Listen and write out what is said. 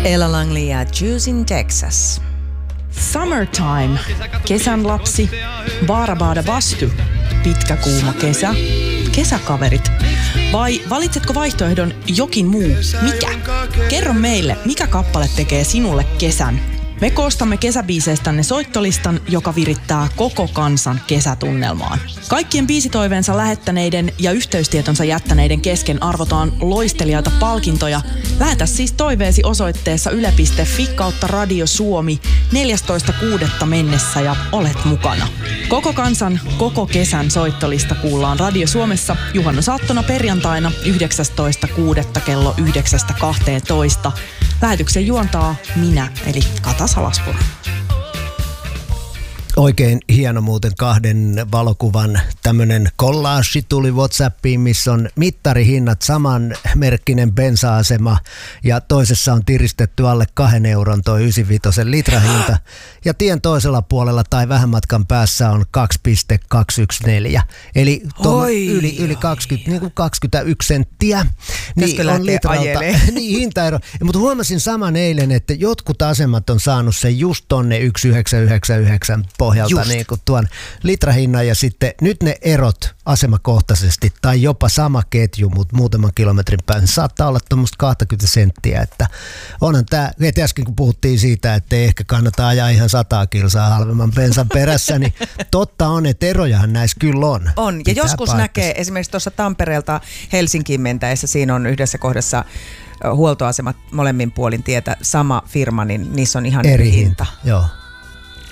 Ella Langley ja Juice in Texas. Summertime, kesän lapsi, Baarabada Bastu, pitkä kuuma kesä, kesäkaverit. Vai valitsetko vaihtoehdon jokin muu? Mikä? Kerro meille, mikä kappale tekee sinulle kesän? Me koostamme kesäbiiseistänne soittolistan, joka virittää koko kansan kesätunnelmaan. Kaikkien biisitoiveensa lähettäneiden ja yhteystietonsa jättäneiden kesken arvotaan loistelijaita palkintoja. Lähetä siis toiveesi osoitteessa yle.fi/Radio Suomi 14.6. mennessä ja olet mukana. Koko kansan, koko kesän soittolista kuullaan Radio Suomessa juhannusaattona perjantaina 19.6. kello 9.12. Lähetyksen juontaa minä, eli Kata Salaspuro. Oikein hieno muuten kahden valokuvan tämmönen collage tuli WhatsAppiin, missä on mittarihinnat, samanmerkkinen bensa-asema ja toisessa on tiristetty alle 2 euron toi 95 litrahinta ja tien toisella puolella tai vähän matkan päässä on 2,214 eli yli 20, niin kuin 21 senttiä niin on litralta niin hintaero. Mutta huomasin saman eilen, että jotkut asemat on saanut sen just tonne 1,999 pohjalta niin kuin tuon litrahinnan ja sitten nyt ne erot asemakohtaisesti tai jopa sama ketju, mutta muutaman kilometrin päässä saattaa olla tuommoista 20 senttiä, että onhan tämä, heti äsken kun puhuttiin siitä, että ei ehkä kannata ajaa ihan 100 kilsaa halvemman bensan perässä, niin totta on, että erojahan näissä kyllä on. On, ja joskus paikassa näkee esimerkiksi tuossa Tampereelta Helsinkiin mentäessä, siinä on yhdessä kohdassa huoltoasemat molemmin puolin tietä, sama firma, niin niissä on ihan eri hinta. Joo.